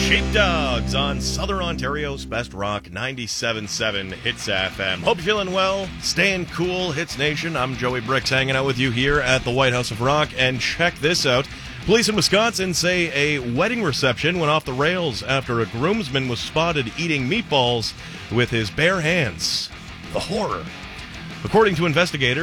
Sheepdogs on Southern Ontario's Best Rock 97.7 Hits FM. Hope you're feeling well, staying cool, Hits Nation. I'm Joey Bricks hanging out with you here at the White House of Rock. And check this out. Police in Wisconsin say a wedding reception went off the rails after a groomsman was spotted eating meatballs with his bare hands. The horror. According to investigators,